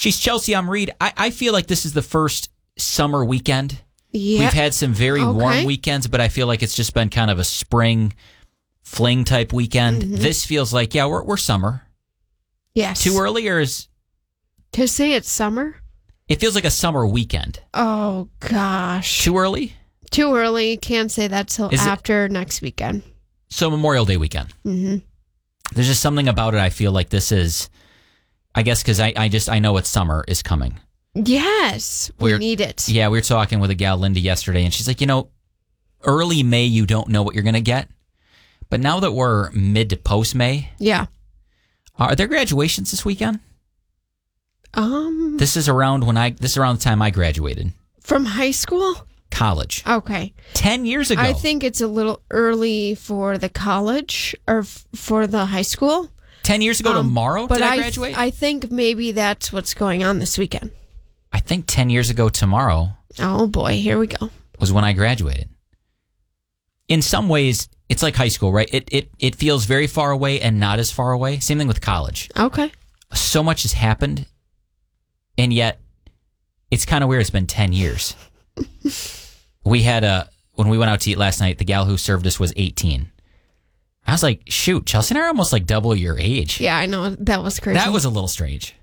She's Chelsea. I'm Reed. I feel like this is the first summer weekend. Yeah. We've had some very warm weekends, but I feel like it's just been kind of a spring fling type weekend. Mm-hmm. This feels like, we're summer. Yes. Too early, or is... To say it's summer? It feels like a summer weekend. Oh, gosh. Too early? Too early. Can't say that till after next weekend. So Memorial Day weekend. Mm-hmm. There's just something about it. I feel like this is, I guess, because I know it's summer is coming. Yes. We need it. Yeah, we were talking with a gal, Linda, yesterday, and she's like, early May, you don't know what you're going to get. But now that we're mid to post May. Yeah. Are there graduations this weekend? This is around the time I graduated. From high school? College. Okay. 10 years ago. I think it's a little early for the college or for the high school. 10 years ago tomorrow did I graduate? I think maybe that's what's going on this weekend. I think 10 years ago tomorrow. Oh boy, here we go. Was when I graduated. In some ways, it's like high school, right? It feels very far away and not as far away. Same thing with college. Okay. So much has happened, and yet it's kind of weird. It's been 10 years. We had when we went out to eat last night, the gal who served us was 18. I was like, shoot, Chelsea and I are almost like double your age. Yeah, I know. That was crazy. That was a little strange.